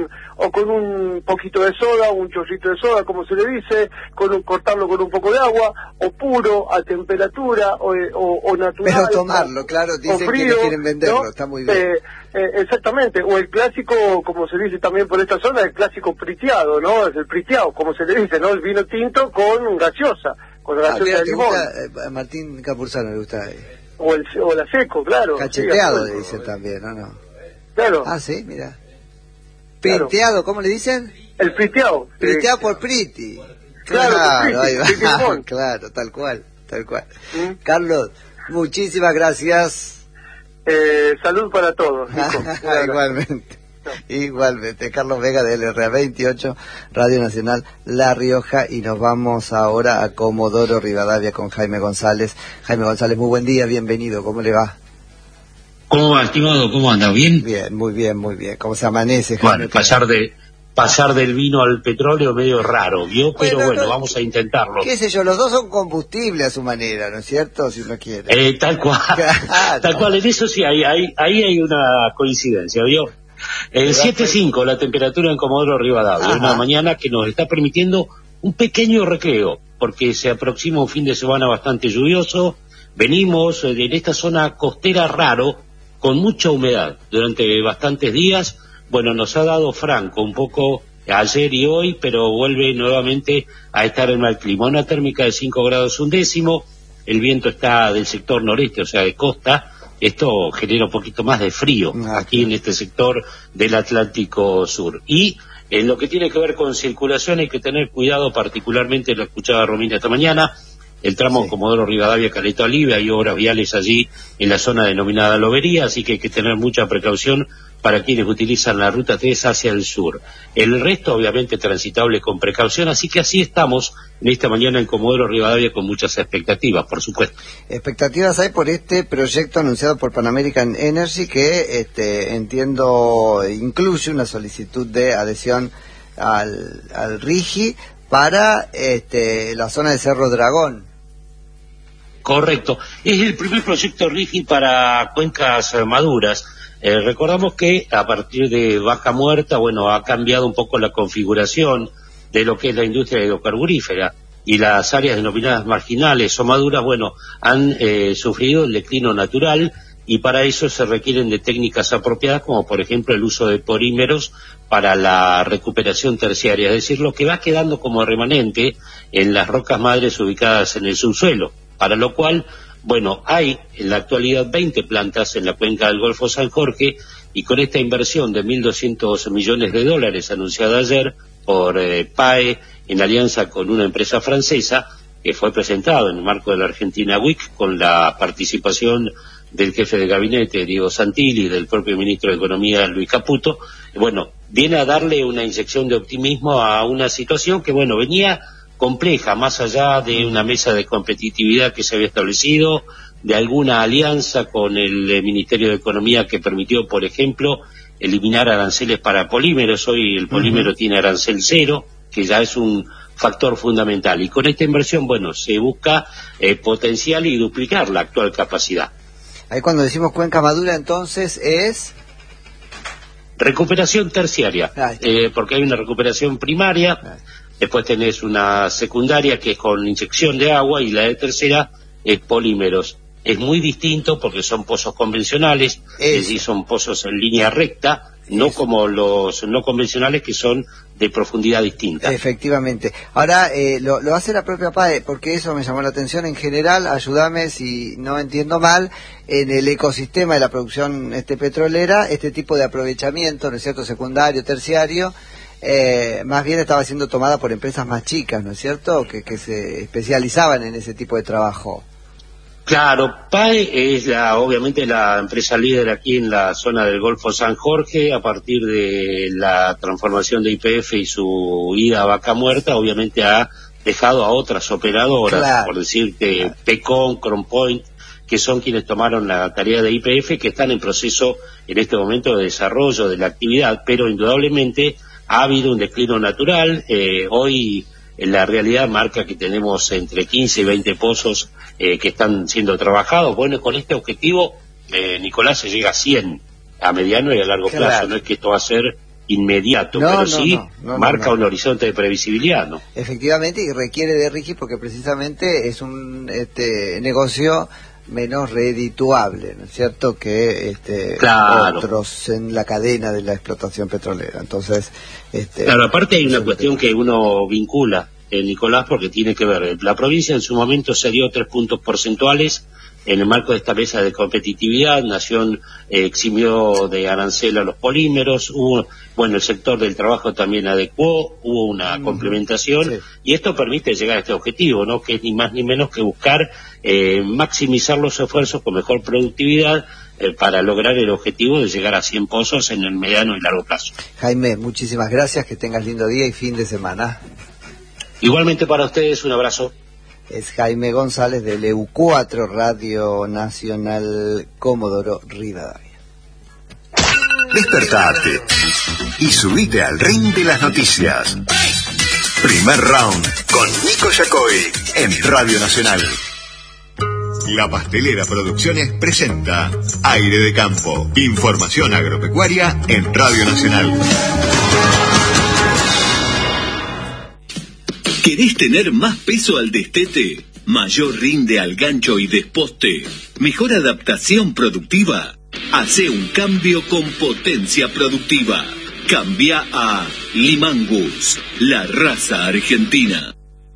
con un poquito de soda, un chorrito de soda, como se le dice, cortarlo con un poco de agua, o puro, a temperatura, o natural. Pero tomarlo, claro, dicen frío, que no quieren venderlo, ¿no? Está muy bien. Exactamente, o el clásico, como se dice también por esta zona, el clásico priteado, ¿no? Es el priteado, como se le dice, ¿no? El vino tinto con gaseosa, de limón. Gusta, Martín Capurzano le gusta. O la seco, claro. Cacheteado sí, le dicen también, ¿no? Claro. Ah, sí, mira. Priteado, ¿cómo le dicen? El priteado. Priteado por Priti. Claro, ahí va. Claro, tal cual. Carlos, muchísimas gracias. Salud para todos, Nico. Igualmente, Carlos Vega de LRA 28, Radio Nacional La Rioja, y nos vamos ahora a Comodoro Rivadavia con Jaime González. Jaime González, muy buen día, bienvenido, ¿cómo le va? ¿Cómo va, estimado? ¿Cómo anda? ¿Bien? Bien, muy bien. ¿Cómo se amanece, Jaime? Bueno, pasar del vino al petróleo medio raro, ¿vio? Pero bueno, vamos a intentarlo. Qué sé yo, los dos son combustible a su manera, ¿no es cierto? Si uno quiere. Tal cual, claro. Tal cual, en eso sí, ahí hay una coincidencia, ¿vio? 7.5 la temperatura en Comodoro Rivadavia, una mañana que nos está permitiendo un pequeño recreo, porque se aproxima un fin de semana bastante lluvioso. Venimos en esta zona costera raro, con mucha humedad durante bastantes días. Bueno, nos ha dado franco un poco ayer y hoy, pero vuelve nuevamente a estar en mal clima. Una térmica de 5 grados un décimo, el viento está del sector noreste, o sea, de costa. Esto genera un poquito más de frío aquí en este sector del Atlántico Sur. Y en lo que tiene que ver con circulación hay que tener cuidado, particularmente, lo escuchaba Romina esta mañana, el tramo Comodoro Rivadavia, Caleta Olivia, hay obras viales allí en la zona denominada Lobería, así que hay que tener mucha precaución para quienes utilizan la ruta 3 hacia el sur. El resto, obviamente, transitable con precaución, así que así estamos en esta mañana en Comodoro Rivadavia con muchas expectativas, por supuesto. Expectativas hay por este proyecto anunciado por Pan American Energy que, entiendo, incluye una solicitud de adhesión al RIGI para la zona de Cerro Dragón. Correcto. Es el primer proyecto RIGI para cuencas maduras. Recordamos que a partir de Vaca Muerta, bueno, ha cambiado un poco la configuración de lo que es la industria hidrocarburífera, y las áreas denominadas marginales o maduras, bueno, han sufrido el declino natural, y para eso se requieren de técnicas apropiadas, como por ejemplo el uso de polímeros para la recuperación terciaria, es decir, lo que va quedando como remanente en las rocas madres ubicadas en el subsuelo, para lo cual, bueno, hay en la actualidad 20 plantas en la cuenca del Golfo San Jorge, y con esta inversión de $1.200 millones anunciada ayer por PAE en alianza con una empresa francesa, que fue presentado en el marco de la Argentina Week con la participación del jefe de gabinete Diego Santilli y del propio ministro de Economía Luis Caputo, bueno, viene a darle una inyección de optimismo a una situación que, bueno, venía compleja, más allá de una mesa de competitividad que se había establecido, de alguna alianza con el Ministerio de Economía que permitió, por ejemplo, eliminar aranceles para polímeros. Hoy el polímero tiene arancel cero, que ya es un factor fundamental, y con esta inversión, bueno, se busca potenciar y duplicar la actual capacidad. Ahí cuando decimos cuenca madura, entonces es recuperación terciaria, porque hay una recuperación primaria, después tenés una secundaria que es con inyección de agua, y la de tercera es polímeros. Es muy distinto porque son pozos convencionales, es decir, son pozos en línea recta, no como los no convencionales que son de profundidad distinta. Efectivamente. Ahora, lo hace la propia PAE, porque eso me llamó la atención. En general, ayúdame si no entiendo mal, en el ecosistema de la producción petrolera, este tipo de aprovechamiento, ¿no es cierto?, secundario, terciario, más bien estaba siendo tomada por empresas más chicas, ¿no es cierto?, que se especializaban en ese tipo de trabajo. Claro, PAE es obviamente la empresa líder aquí en la zona del Golfo San Jorge. A partir de la transformación de YPF y su ida a Vaca Muerta, obviamente ha dejado a otras operadoras, por decirte, Pecon, Cronpoint, que son quienes tomaron la tarea de YPF, que están en proceso en este momento de desarrollo de la actividad, pero indudablemente ha habido un declino natural. Hoy en la realidad marca que tenemos entre 15 y 20 pozos que están siendo trabajados. Bueno, con este objetivo, Nicolás, se llega a 100 a mediano y a largo plazo. No es que esto va a ser inmediato, pero sí marca un horizonte de previsibilidad, ¿no? Efectivamente, y requiere de RIGI porque precisamente es un negocio menos redituable, ¿no es cierto?, que otros en la cadena de la explotación petrolera. Entonces, claro, aparte hay una cuestión que uno vincula, Nicolás, porque tiene que ver, la provincia en su momento se dio 3 puntos porcentuales en el marco de esta mesa de competitividad. Nación eximió de arancel a los polímeros, el sector del trabajo también adecuó, hubo una complementación, y esto permite llegar a este objetivo, ¿no?, que es ni más ni menos que buscar maximizar los esfuerzos con mejor productividad para lograr el objetivo de llegar a 100 pozos en el mediano y largo plazo. Jaime, muchísimas gracias, que tengas lindo día y fin de semana. Igualmente para ustedes, un abrazo. Es Jaime González del EU4 Radio Nacional Comodoro Rivadavia. Despertate y subite al ring de las noticias. Primer round con Nico Yacoy en Radio Nacional. La Pastelera Producciones presenta Aire de Campo. Información agropecuaria en Radio Nacional. ¿Querés tener más peso al destete? ¿Mayor rinde al gancho y desposte? ¿Mejor adaptación productiva? Hacé un cambio con potencia productiva. Cambia a Limangus, la raza argentina.